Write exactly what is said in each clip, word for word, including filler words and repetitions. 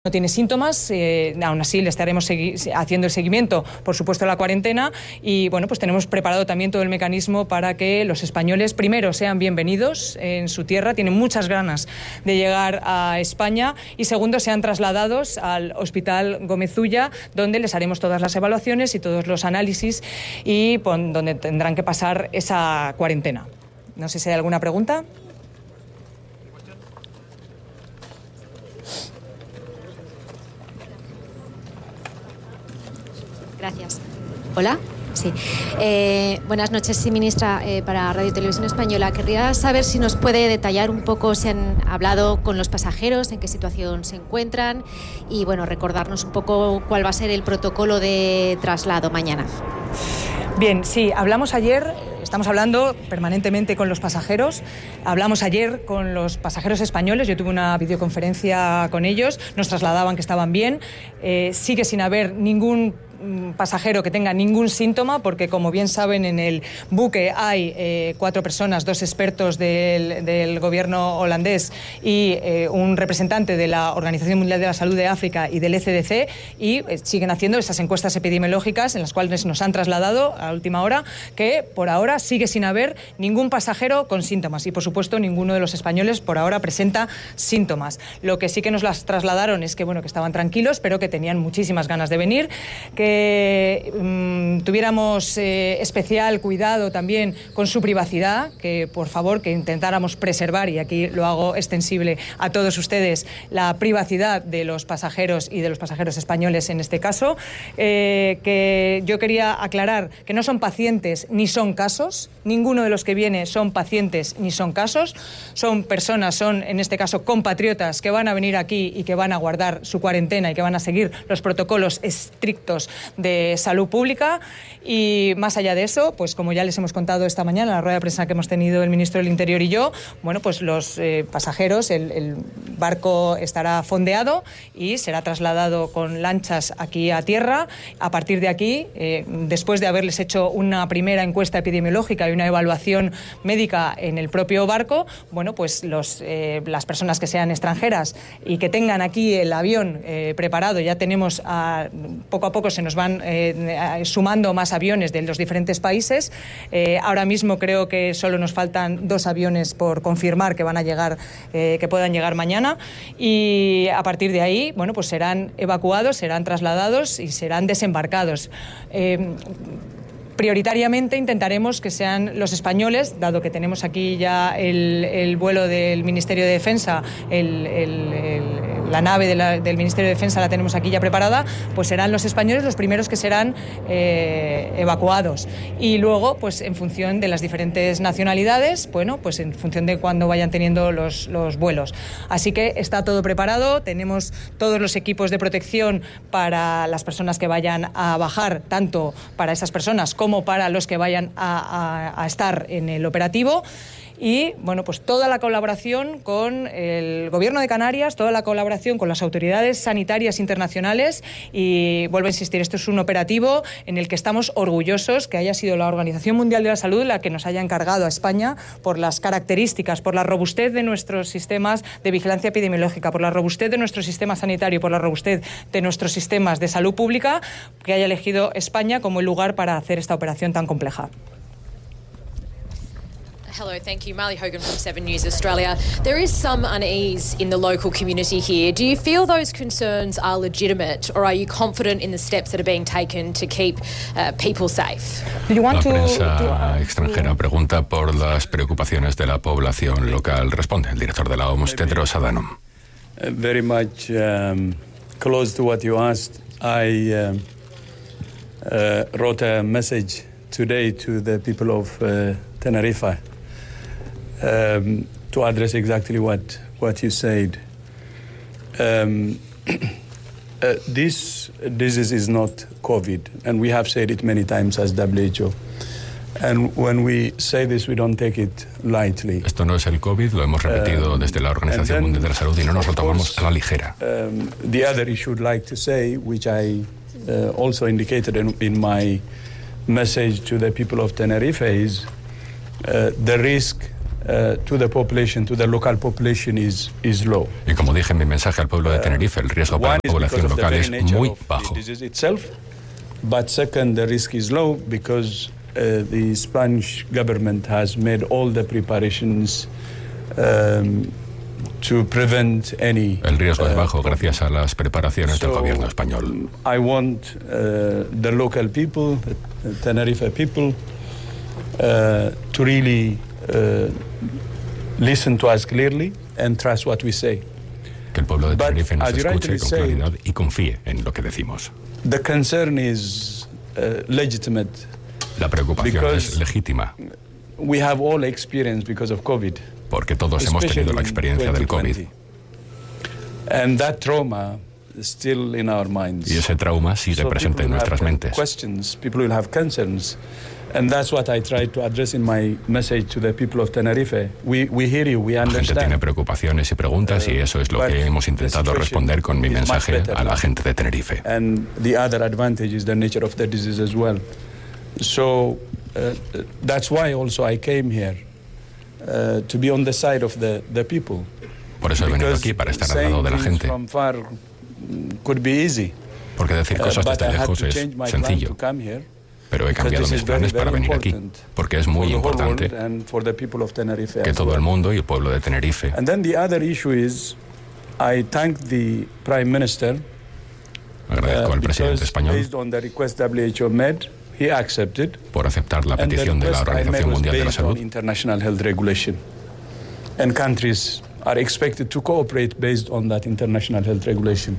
no tiene síntomas, eh, aún así le estaremos haciendo el seguimiento, por supuesto, a la cuarentena y, bueno, pues tenemos preparado también todo el mecanismo para que los españoles, primero, sean bienvenidos en su tierra, tienen muchas ganas de llegar a España y, segundo, sean trasladados al Hospital Gómez Ulla, donde les haremos todas las evaluaciones y todos los análisis y pon, donde tendrán que pasar esa cuarentena. No sé si hay alguna pregunta. Gracias. Hola. Sí. Eh, buenas noches, sí, ministra, eh, para Radio Televisión Española. Querría saber si nos puede detallar un poco si han hablado con los pasajeros, en qué situación se encuentran y, bueno, recordarnos un poco cuál va a ser el protocolo de traslado mañana. Bien, sí, hablamos ayer, estamos hablando permanentemente con los pasajeros, hablamos ayer con los pasajeros españoles, yo tuve una videoconferencia con ellos, nos trasladaban que estaban bien, eh, sigue sin haber ningún pasajero que tenga ningún síntoma, porque como bien saben en el buque hay eh, cuatro personas, dos expertos del, del gobierno holandés y eh, un representante de la Organización Mundial de la Salud de África y del E C D C y eh, siguen haciendo esas encuestas epidemiológicas en las cuales nos han trasladado a última hora que por ahora sigue sin haber ningún pasajero con síntomas y por supuesto ninguno de los españoles por ahora presenta síntomas. Lo que sí que nos las trasladaron es que bueno que estaban tranquilos pero que tenían muchísimas ganas de venir, que que mm, tuviéramos eh, especial cuidado también con su privacidad, que por favor que intentáramos preservar, y aquí lo hago extensible a todos ustedes, la privacidad de los pasajeros y de los pasajeros españoles en este caso, eh, que yo quería aclarar que no son pacientes ni son casos, ninguno de los que viene son pacientes ni son casos, son personas, son en este caso compatriotas que van a venir aquí y que van a guardar su cuarentena y que van a seguir los protocolos estrictos de salud pública y más allá de eso, pues como ya les hemos contado esta mañana en la rueda de prensa que hemos tenido el ministro del Interior y yo, bueno, pues los eh, pasajeros, el, el barco estará fondeado y será trasladado con lanchas aquí a tierra. A partir de aquí, eh, después de haberles hecho una primera encuesta epidemiológica y una evaluación médica en el propio barco, bueno, pues los, eh, las personas que sean extranjeras y que tengan aquí el avión eh, preparado, ya tenemos a, poco a poco se nos van eh, sumando más aviones de los diferentes países. Eh, ahora mismo creo que solo nos faltan dos aviones por confirmar que van a llegar, eh, que puedan llegar mañana y a partir de ahí, bueno, pues serán evacuados, serán trasladados y serán desembarcados. Eh, Prioritariamente intentaremos que sean los españoles, dado que tenemos aquí ya el, el vuelo del Ministerio de Defensa, el, el, el, la nave de la, del Ministerio de Defensa la tenemos aquí ya preparada, pues serán los españoles los primeros que serán eh, evacuados. Y luego, pues en función de las diferentes nacionalidades, bueno, pues en función de cuándo vayan teniendo los, los vuelos. Así que está todo preparado, tenemos todos los equipos de protección para las personas que vayan a bajar, tanto para esas personas como para los que vayan a, a, a estar en el operativo. Y, bueno, pues toda la colaboración con el Gobierno de Canarias, toda la colaboración con las autoridades sanitarias internacionales y, vuelvo a insistir, esto es un operativo en el que estamos orgullosos que haya sido la Organización Mundial de la Salud la que nos haya encargado a España por las características, por la robustez de nuestros sistemas de vigilancia epidemiológica, por la robustez de nuestro sistema sanitario, por la robustez de nuestros sistemas de salud pública, que haya elegido España como el lugar para hacer esta operación tan compleja. Hello, thank you. Marley Hogan from Seven News Australia. There is some unease in the local community here. Do you feel those concerns are legitimate, or are you confident in the steps that are being taken to keep uh, people safe? La prensa extranjera pregunta por las preocupaciones de la población local. Responde el director de la O M S, Tedros Adhanom. Uh, very much um, close to what you asked. I um, uh, wrote a message today to the people of uh, Tenerife. Um, to address exactly what, what you said. Um, uh, this disease is not COVID, and we have said it many times as W H O. And when we say this, we don't take it lightly. Esto no es el COVID, lo hemos repetido um, desde la Organización Mundial de la Salud y no nos lo tomamos a la ligera. Um, the other issue I'd like to say, which I uh, also indicated in, in my message to the people of Tenerife, is uh, the risk uh, to the population, to the local population, is, is low. Y como dije en mi mensaje al pueblo de Tenerife, el riesgo para la población local es muy bajo. Itself, but second, the risk is low because uh, the Spanish government has made all the preparations um, to prevent any. El riesgo es bajo uh, gracias a las preparaciones so, del gobierno español. I want uh, the local people, the Tenerife people, uh, to really uh, listen to us clearly and trust what we say. Que el pueblo de Tenerife nos But, escuche con claridad y confíe en lo que decimos. The concern is uh, legitimate. La preocupación es legítima. We have all experienced because of COVID. Porque todos hemos tenido la experiencia del COVID. And that trauma is still in our minds. Y ese trauma sigue so presente en nuestras mentes. Questions, people will have concerns. And that's what I try to address in my message to the people of Tenerife. We, we hear you, we understand. La gente tiene preocupaciones y preguntas y eso es lo que hemos intentado responder con mi mensaje a la gente de Tenerife. And the other advantage is the nature of the disease as well. So uh, that's why also I came here uh, to be on the side of the, the people. Por eso he venido aquí, para estar al lado de la gente. From far could be easy. Porque decir cosas desde lejos es sencillo. Pero he cambiado mis planes para venir aquí, porque es muy importante que todo el mundo y el pueblo de Tenerife. And then the other issue is, I thank the Prime Minister. Agradezco al presidente español based on the request W H O made, he accepted. Por aceptar la petición de la Organización Mundial de la Salud. International health regulation, and countries are expected to cooperate based on that international health regulation.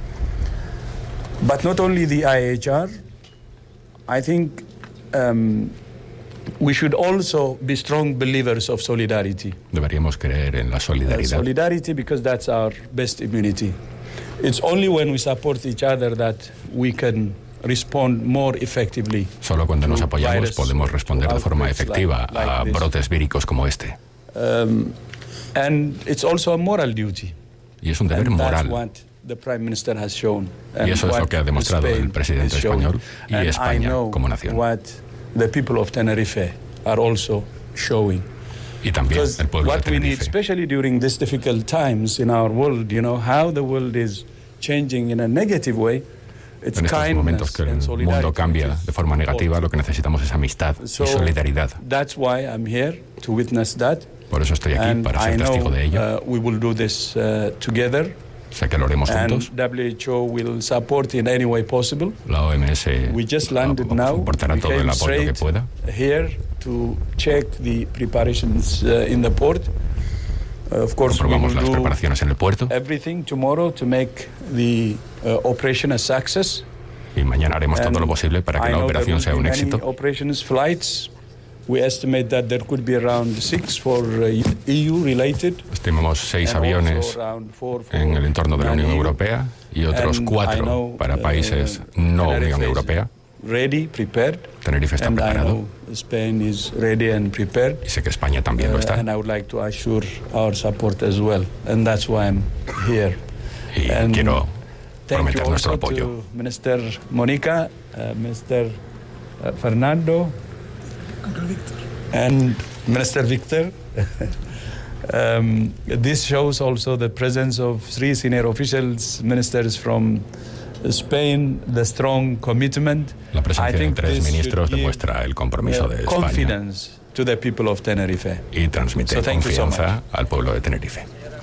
But not only the I H R. I think um, we should also be strong believers of solidarity. Deberíamos creer en la solidaridad. Uh, solidarity, because that's our best immunity. It's only when we support each other that we can respond more effectively. Solo cuando nos apoyamos podemos responder de forma efectiva like, like a brotes víricos como este. Um, and it's also a moral duty. Y es un deber and moral. That's what the Prime Minister has shown, y eso es lo que ha demostrado el presidente español y España como nación. What the people of Tenerife are also showing. Y también el pueblo de Tenerife. What we need, especially during these difficult times in our world, you know, how the world is changing in a negative way. It's en estos momentos que el mundo cambia de forma negativa, lo que necesitamos es amistad y solidaridad. That's why I'm here to witness that. Por eso estoy aquí, para ser testigo de ello. Uh, we will do this uh, together. Sé que lo haremos juntos. And W H O will support in any way possible. La O M S we just landed now. aportará todo el apoyo que pueda. Here to check the preparations uh, in the port. Uh, of course, we will las do preparaciones en el puerto. Everything tomorrow to make the uh, operation a success. Y mañana haremos and todo lo posible para que la operación sea un éxito. Operations, flights. We estimate that there could be around six for uh, E U related. Estimamos seis aviones four for en el entorno de la Unión Europea y otros cuatro know, para países uh, no Unión Europea. Ready, prepared. Tenerife está and preparado. I know Spain is ready and prepared. Y sé que España también uh, lo está. And I would like to assure our support as well. And that's why I'm here. Y and quiero prometer nuestro apoyo. To Minister Monica, uh, Minister uh, Fernando. And Minister Victor, um, this shows also the presence of three senior officials, ministers from Spain, the strong commitment. La presencia de tres ministros demuestra el compromiso de España. Confidence to the people of Tenerife. Y transmite so confianza so al pueblo de Tenerife.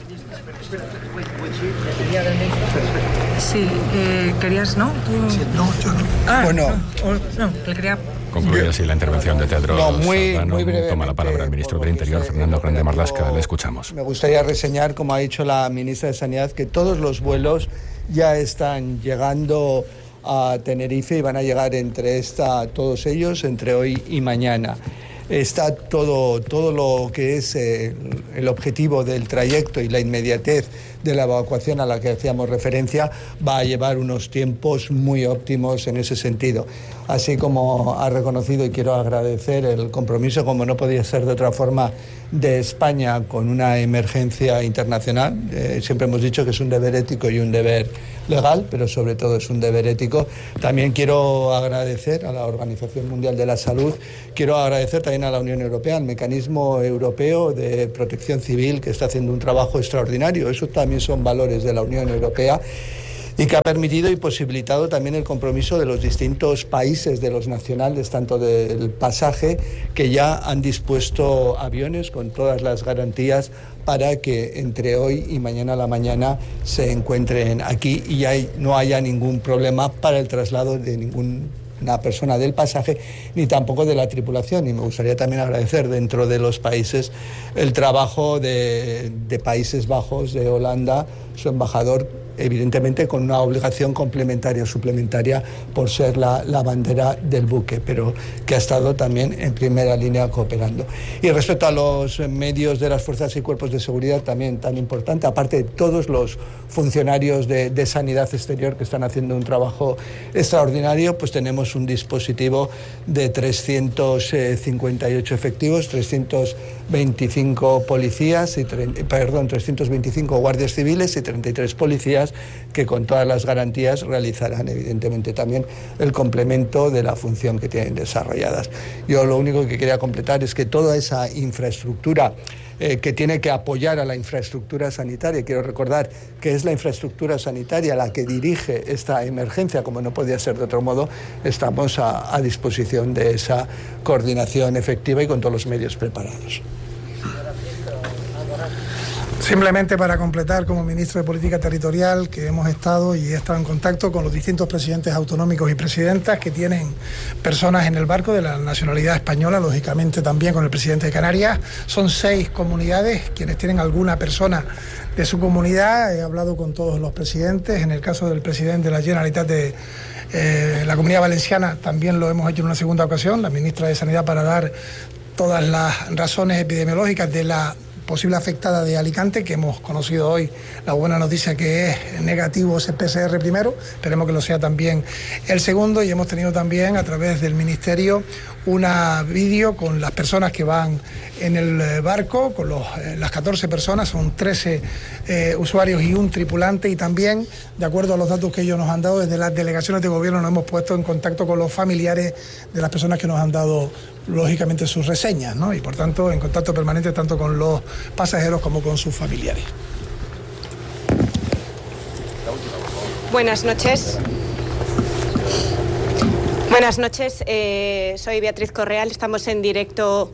Sí, eh, querías, ¿no? ¿Tú? No, yo no. Ah, bueno, no, no, le quería... Concluye así la intervención de Tedros. No, muy, Saldano. muy brevemente. Toma la palabra el ministro del Interior, Fernando Grande Marlaska. Le escuchamos. Me gustaría reseñar, como ha dicho la ministra de Sanidad, que todos los vuelos ya están llegando a Tenerife y van a llegar entre esta, todos ellos entre hoy y mañana. Está todo, todo lo que es eh, el objetivo del trayecto y la inmediatez de la evacuación a la que hacíamos referencia va a llevar unos tiempos muy óptimos en ese sentido. Así como ha reconocido, y quiero agradecer el compromiso, como no podía ser de otra forma, de España con una emergencia internacional. Eh, siempre hemos dicho que es un deber ético y un deber legal, pero sobre todo es un deber ético. También quiero agradecer a la Organización Mundial de la Salud, quiero agradecer también a la Unión Europea, al Mecanismo Europeo de Protección Civil, que está haciendo un trabajo extraordinario. Eso también son valores de la Unión Europea, y que ha permitido y posibilitado también el compromiso de los distintos países, de los nacionales, tanto del pasaje, que ya han dispuesto aviones con todas las garantías para que entre hoy y mañana a la mañana se encuentren aquí y hay, no haya ningún problema para el traslado de ninguna persona del pasaje ni tampoco de la tripulación. Y me gustaría también agradecer dentro de los países el trabajo de, de Países Bajos, de Holanda, su embajador, evidentemente con una obligación complementaria, suplementaria, por ser la, la bandera del buque, pero que ha estado también en primera línea cooperando. Y respecto a los medios de las fuerzas y cuerpos de seguridad, también tan importante, aparte de todos los funcionarios de, de sanidad exterior que están haciendo un trabajo extraordinario, pues tenemos un dispositivo de trescientos cincuenta y ocho efectivos, trescientos veinticinco policías, y, perdón, trescientos veinticinco guardias civiles y treinta y tres policías, que con todas las garantías realizarán evidentemente también el complemento de la función que tienen desarrolladas. Yo lo único que quería completar es que toda esa infraestructura eh, que tiene que apoyar a la infraestructura sanitaria, quiero recordar que es la infraestructura sanitaria la que dirige esta emergencia, como no podía ser de otro modo, estamos a, a disposición de esa coordinación efectiva y con todos los medios preparados. Simplemente para completar, como ministro de Política Territorial, que hemos estado y he estado en contacto con los distintos presidentes autonómicos y presidentas que tienen personas en el barco de la nacionalidad española, lógicamente también con el presidente de Canarias. Son seis comunidades quienes tienen alguna persona de su comunidad. He hablado con todos los presidentes. En el caso del presidente de la Generalitat de eh, la Comunidad Valenciana también lo hemos hecho en una segunda ocasión, la ministra de Sanidad, para dar todas las razones epidemiológicas de la posible afectada de Alicante, que hemos conocido hoy la buena noticia que es negativo ese P C R primero, esperemos que lo sea también el segundo, y hemos tenido también a través del Ministerio una vídeo con las personas que van en el barco, con los, eh, las catorce personas, son trece eh, usuarios y un tripulante, y también, de acuerdo a los datos que ellos nos han dado, desde las delegaciones de gobierno nos hemos puesto en contacto con los familiares de las personas que nos han dado lógicamente sus reseñas, ¿no? Y por tanto en contacto permanente tanto con los pasajeros como con sus familiares. Buenas noches. Buenas noches, eh, soy Beatriz Correal, estamos en directo.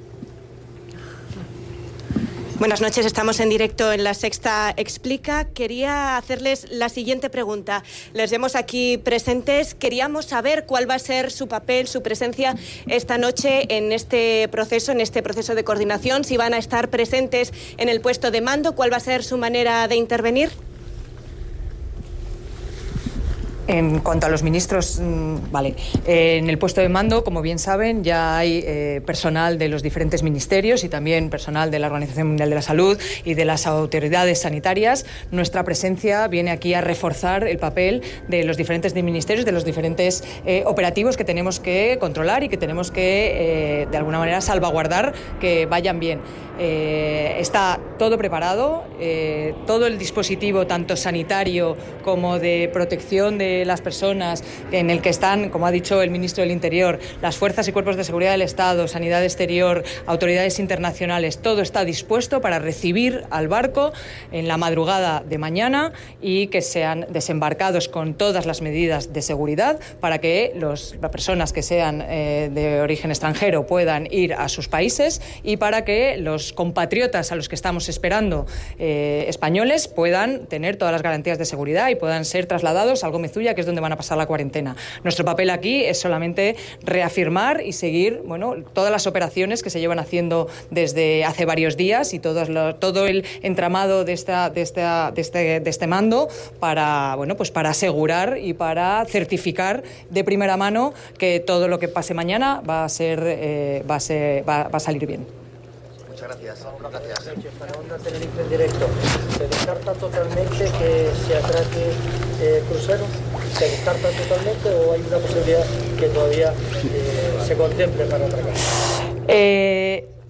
Buenas noches, estamos en directo en La Sexta Explica. Quería hacerles la siguiente pregunta. Les vemos aquí presentes. Queríamos saber cuál va a ser su papel, su presencia esta noche en este proceso, en este proceso de coordinación. Si van a estar presentes en el puesto de mando, ¿cuál va a ser su manera de intervenir? En cuanto a los ministros, vale, eh, en el puesto de mando, como bien saben, ya hay eh, personal de los diferentes ministerios y también personal de la Organización Mundial de la Salud y de las autoridades sanitarias. Nuestra presencia viene aquí a reforzar el papel de los diferentes ministerios, de los diferentes eh, operativos que tenemos que controlar y que tenemos que, eh, de alguna manera, salvaguardar que vayan bien. Eh, está todo preparado, eh, todo el dispositivo, tanto sanitario como de protección de las personas, en el que están, como ha dicho el ministro del Interior, las fuerzas y cuerpos de seguridad del Estado, sanidad exterior, autoridades internacionales, todo está dispuesto para recibir al barco en la madrugada de mañana y que sean desembarcados con todas las medidas de seguridad para que los, las personas que sean eh, de origen extranjero puedan ir a sus países y para que los compatriotas a los que estamos esperando eh, españoles puedan tener todas las garantías de seguridad y puedan ser trasladados a Gómez-Ulla, que es donde van a pasar la cuarentena. Nuestro papel aquí es solamente reafirmar y seguir, bueno, todas las operaciones que se llevan haciendo desde hace varios días y todos lo, todo el entramado de esta, de esta, de este, de este mando para, bueno, pues para asegurar y para certificar de primera mano que todo lo que pase mañana va a ser, eh, va a ser, va, va a salir bien. Muchas gracias. Gracias. Para Onda Tenerife en directo, ¿se descarta totalmente que se atraque eh, cruceros? ¿Se descarta totalmente o hay una posibilidad que todavía eh, se contemple para atracar? Eh...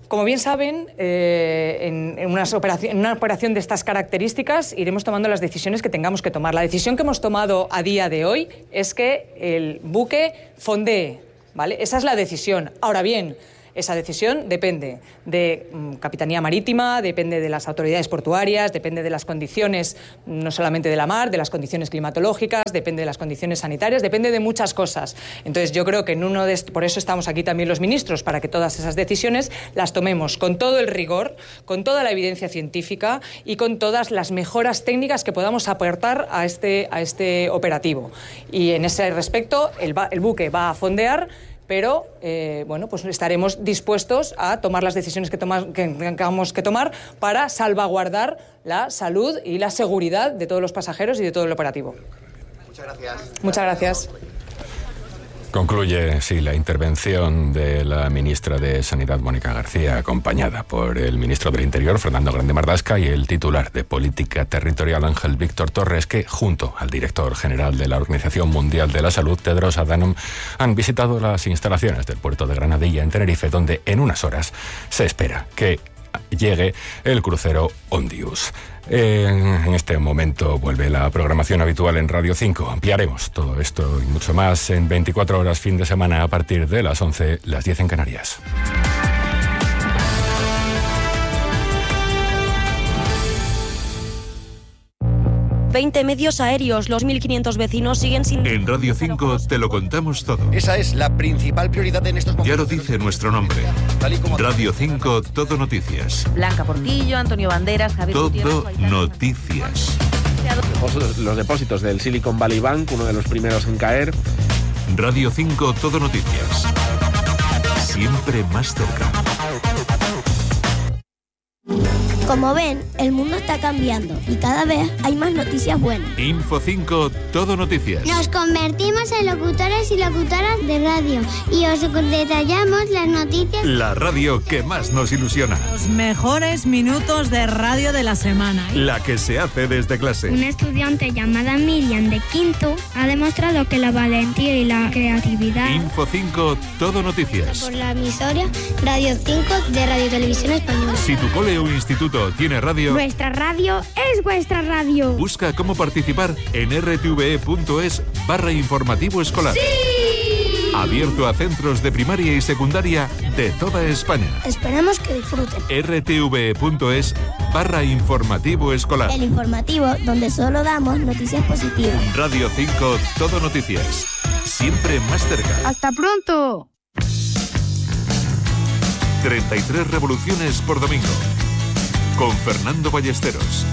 Como bien saben, eh, en, en, unas operación, en una operación de estas características iremos tomando las decisiones que tengamos que tomar. La decisión que hemos tomado a día de hoy es que el buque fondee, ¿vale? Esa es la decisión. Ahora bien, esa decisión depende de um, Capitanía Marítima, depende de las autoridades portuarias, depende de las condiciones, no solamente de la mar, de las condiciones climatológicas, depende de las condiciones sanitarias, depende de muchas cosas. Entonces yo creo que en uno de est- por eso estamos aquí también los ministros, para que todas esas decisiones las tomemos con todo el rigor, con toda la evidencia científica y con todas las mejoras técnicas que podamos aportar a este, a este operativo. Y en ese respecto el, va- el buque va a fondear, pero eh, bueno, pues estaremos dispuestos a tomar las decisiones que, toma, que tengamos que tomar para salvaguardar la salud y la seguridad de todos los pasajeros y de todo el operativo. Muchas gracias. Muchas gracias. Concluye, sí, la intervención de la ministra de Sanidad, Mónica García, acompañada por el ministro del Interior, Fernando Grande Marlasca, y el titular de Política Territorial, Ángel Víctor Torres, que, junto al director general de la Organización Mundial de la Salud, Tedros Adhanom, han visitado las instalaciones del puerto de Granadilla, en Tenerife, donde en unas horas se espera que llegue el crucero Ondius. En este momento vuelve la programación habitual en Radio cinco. Ampliaremos todo esto y mucho más en veinticuatro horas fin de semana a partir de las once, las diez en Canarias. veinte medios aéreos, los mil quinientos vecinos siguen sin... En Radio cinco te lo contamos todo. Esa es la principal prioridad en estos momentos. Ya lo dice nuestro nombre. Radio cinco, Todo Noticias. Blanca Portillo, Antonio Banderas, Javier Todo Gutiérrez, Noticias. Los depósitos del Silicon Valley Bank, uno de los primeros en caer. Radio cinco, Todo Noticias. Siempre más cerca. Como ven, el mundo está cambiando y cada vez hay más noticias buenas. Info cinco, Todo Noticias. Nos convertimos en locutores y locutoras de radio y os detallamos las noticias. La radio que más nos ilusiona. Los mejores minutos de radio de la semana. La que se hace desde clase. Una estudiante llamada Miriam de quinto ha demostrado que la valentía y la creatividad... Info cinco, Todo Noticias. Por la emisora Radio cinco de Radio Televisión Española. Si tu cole o instituto tiene radio... Nuestra radio es vuestra radio. Busca cómo participar en rtve.es barra informativo escolar. ¡Sí! Abierto a centros de primaria y secundaria de toda España. Esperamos que disfruten. rtve.es barra informativo escolar. El informativo donde solo damos noticias positivas. Radio cinco, Todo Noticias. Siempre más cerca. ¡Hasta pronto! treinta y tres revoluciones por domingo. Con Fernando Ballesteros.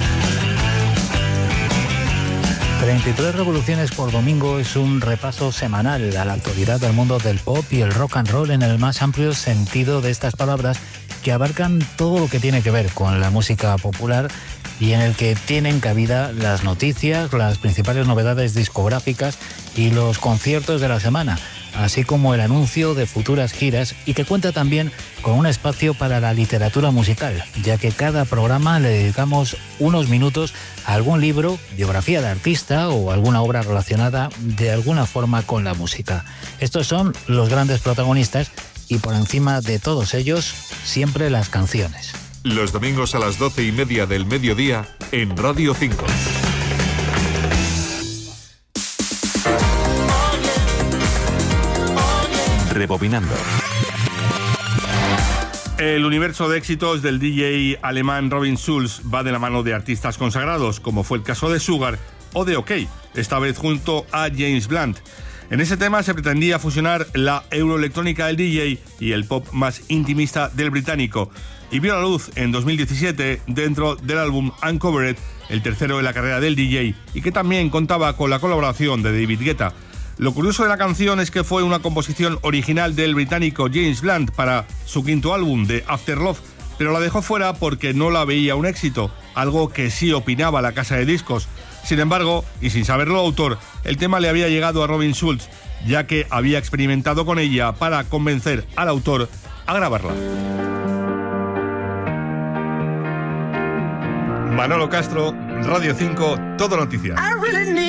treinta y tres revoluciones por domingo es un repaso semanal a la actualidad del mundo del pop y el rock and roll en el más amplio sentido de estas palabras, que abarcan todo lo que tiene que ver con la música popular y en el que tienen cabida las noticias, las principales novedades discográficas y los conciertos de la semana, así como el anuncio de futuras giras, y que cuenta también con un espacio para la literatura musical, ya que cada programa le dedicamos unos minutos a algún libro, biografía de artista o alguna obra relacionada de alguna forma con la música. Estos son los grandes protagonistas y por encima de todos ellos, siempre las canciones. Los domingos a las doce y media del mediodía en Radio cinco. Rebobinando. El universo de éxitos del D J alemán Robin Schulz va de la mano de artistas consagrados, como fue el caso de Sugar o de OK, esta vez junto a James Blunt. En ese tema se pretendía fusionar la euroelectrónica del D J y el pop más intimista del británico, y vio la luz en dos mil diecisiete dentro del álbum Uncovered, el tercero de la carrera del D J, y que también contaba con la colaboración de David Guetta. Lo curioso de la canción es que fue una composición original del británico James Blunt para su quinto álbum, The After Love, pero la dejó fuera porque no la veía un éxito, algo que sí opinaba la casa de discos. Sin embargo, y sin saberlo el autor, el tema le había llegado a Robin Schulz, ya que había experimentado con ella para convencer al autor a grabarla. Manolo Castro, Radio cinco, Todo Noticias.